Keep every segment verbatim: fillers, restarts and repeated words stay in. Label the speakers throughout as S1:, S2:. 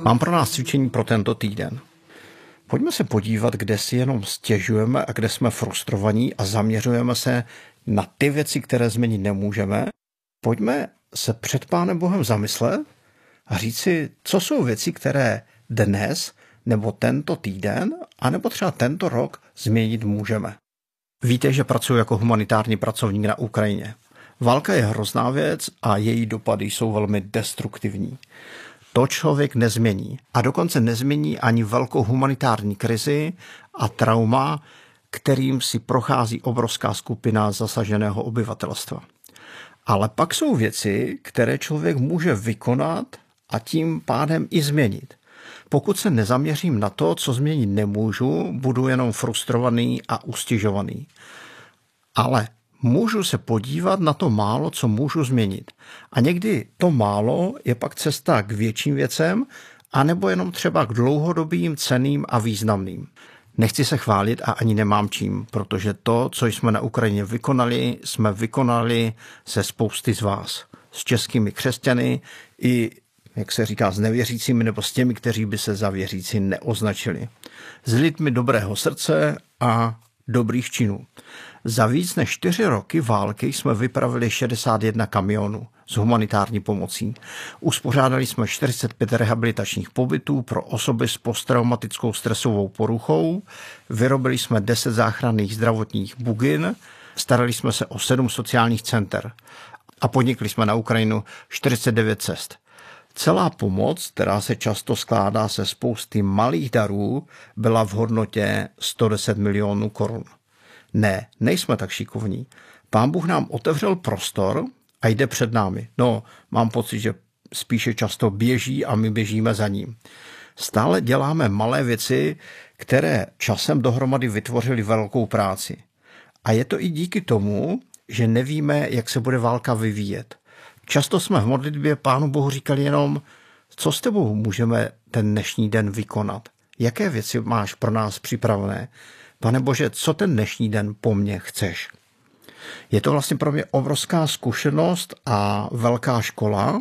S1: Mám pro nás cvičení pro tento týden. Pojďme se podívat, kde si jenom stěžujeme a kde jsme frustrovaní a zaměřujeme se na ty věci, které změnit nemůžeme. Pojďme se před Pánem Bohem zamyslet a říct si, co jsou věci, které dnes nebo tento týden, anebo třeba tento rok změnit můžeme. Víte, že pracuji jako humanitární pracovník na Ukrajině. Válka je hrozná věc a její dopady jsou velmi destruktivní. To člověk nezmění. A dokonce nezmění ani velkou humanitární krizi a trauma, kterým si prochází obrovská skupina zasaženého obyvatelstva. Ale pak jsou věci, které člověk může vykonat a tím pádem i změnit. Pokud se nezaměřím na to, co změnit nemůžu, budu jenom frustrovaný a ustěžovaný. Ale můžu se podívat na to málo, co můžu změnit. A někdy to málo je pak cesta k větším věcem, anebo jenom třeba k dlouhodobým, cenným a významným. Nechci se chválit a ani nemám čím, protože to, co jsme na Ukrajině vykonali, jsme vykonali se spousty z vás. S českými křesťany i, jak se říká, s nevěřícími nebo s těmi, kteří by se za věřící neoznačili. S lidmi dobrého srdce a dobrých činů. Za víc než čtyři roky války jsme vypravili šedesát jedna kamionů s humanitární pomocí. Uspořádali jsme čtyřicet pět rehabilitačních pobytů pro osoby s posttraumatickou stresovou poruchou, vyrobili jsme deset záchranných zdravotních bugin, starali jsme se o sedm sociálních center a podnikli jsme na Ukrajinu čtyřicet devět cest. Celá pomoc, která se často skládá se spousty malých darů, byla v hodnotě sto deset milionů korun. Ne, nejsme tak šikovní. Pán Bůh nám otevřel prostor a jde před námi. No, mám pocit, že spíše často běží a my běžíme za ním. Stále děláme malé věci, které časem dohromady vytvořily velkou práci. A je to i díky tomu, že nevíme, jak se bude válka vyvíjet. Často jsme v modlitbě Pánu Bohu říkali jenom, co s tebou můžeme ten dnešní den vykonat. Jaké věci máš pro nás připravené? Pane Bože, co ten dnešní den po mně chceš? Je to vlastně pro mě obrovská zkušenost a velká škola,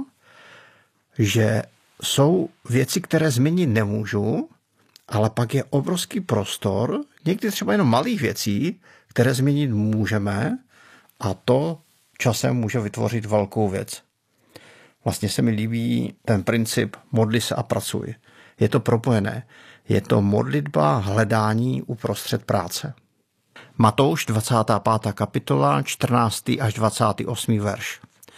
S1: že jsou věci, které změnit nemůžu, ale pak je obrovský prostor, někdy třeba jenom malých věcí, které změnit můžeme a to časem může vytvořit velkou věc. Vlastně se mi líbí ten princip modli se a pracuj. Je to propojené. Je to modlitba, hledání uprostřed práce. Matouš dvacátá pátá kapitola, čtrnáctý až dvacátý osmý verš.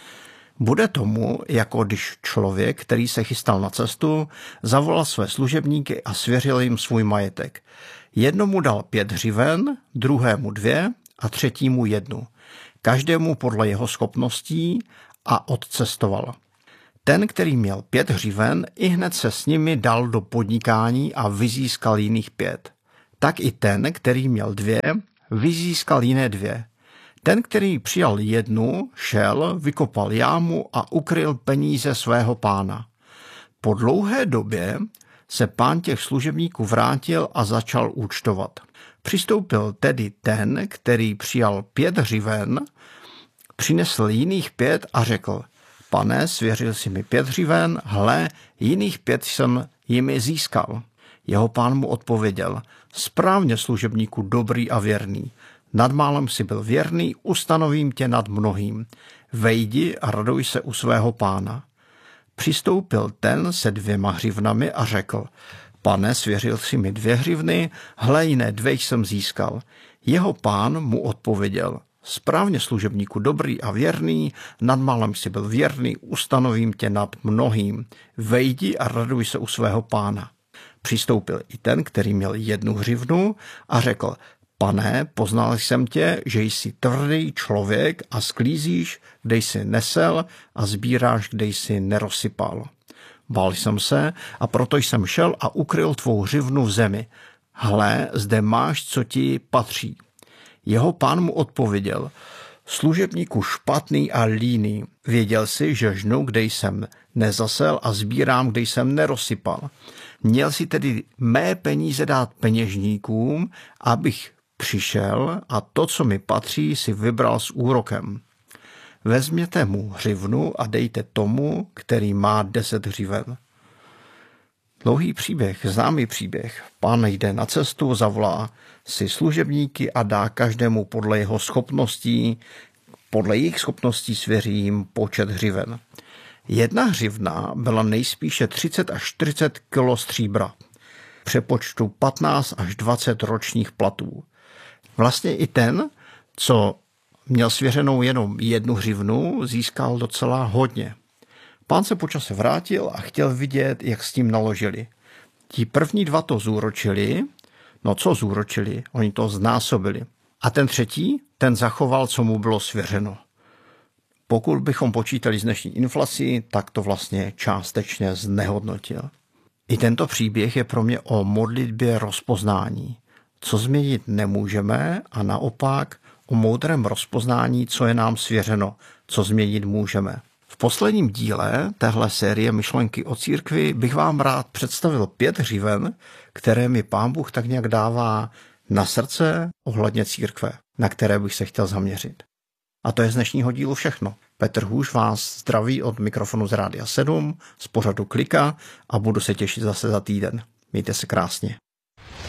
S1: Bude tomu, jako když člověk, který se chystal na cestu, zavolal své služebníky a svěřil jim svůj majetek. Jednomu dal pět hřiven, druhému dvě a třetímu jednu. Každému podle jeho schopností a odcestoval. Ten, který měl pět hřiven, i hned se s nimi dal do podnikání a vyzískal jiných pět. Tak i ten, který měl dvě, vyzískal jiné dvě. Ten, který přijal jednu, šel, vykopal jámu a ukryl peníze svého pána. Po dlouhé době se pán těch služebníků vrátil a začal účtovat. Přistoupil tedy ten, který přijal pět hřiven, přinesl jiných pět a řekl: Pane, svěřil si mi pět hřiven, hle, jiných pět jsem jimi získal. Jeho pán mu odpověděl: Správně, služebníku dobrý a věrný. Nad málem si byl věrný, ustanovím tě nad mnohým. Vejdi a raduj se u svého pána. Přistoupil ten se dvěma hřivnami a řekl: Pane, svěřil si mi dvě hřivny, hle, jiné dvě jsem získal. Jeho pán mu odpověděl: Správně, služebníku dobrý a věrný, nad málem si byl věrný, ustanovím tě nad mnohým. Vejdi a raduj se u svého pána. Přistoupil i ten, který měl jednu hřivnu a řekl: Pane, poznal jsem tě, že jsi tvrdý člověk a sklízíš, kde jsi nesel a sbíráš, kde jsi nerozsypal. Bál jsem se a proto jsem šel a ukryl tvou hřivnu v zemi. Hle, zde máš, co ti patří. Jeho pán mu odpověděl: Služebníku špatný a líný, věděl jsi, že žnu, kde jsem nezasel a sbírám, kde jsem nerozsypal. Měl si tedy mé peníze dát peněžníkům, abych přišel a to, co mi patří, si vybral s úrokem. Vezměte mu hřivnu a dejte tomu, který má deset hřiven. Dlouhý příběh, známý příběh. Pán jde na cestu, zavolá si služebníky a dá každému podle jeho schopností, podle jejich schopností svěří jim počet hřiven. Jedna hřivna byla nejspíše třicet až čtyřicet kilo stříbra. V přepočtu patnáct až dvacet ročních platů. Vlastně i ten, co měl svěřenou jenom jednu hřivnu, získal docela hodně. Pán se po čase vrátil a chtěl vidět, jak s tím naložili. Ti první dva to zúročili, no co zúročili, oni to znásobili. A ten třetí, ten zachoval, co mu bylo svěřeno. Pokud bychom počítali z dnešní inflací, tak to vlastně částečně znehodnotil. I tento příběh je pro mě o modlitbě rozpoznání. Co změnit nemůžeme a naopak o moudrém rozpoznání, co je nám svěřeno, co změnit můžeme. V posledním díle téhle série Myšlenky o církvi bych vám rád představil pět hřiven, které mi Pán Bůh tak nějak dává na srdce ohledně církve, na které bych se chtěl zaměřit. A to je z dnešního dílu všechno. Petr Hůš vás zdraví od mikrofonu z Rádia sedm, z pořadu Klika a budu se těšit zase za týden. Mějte se krásně.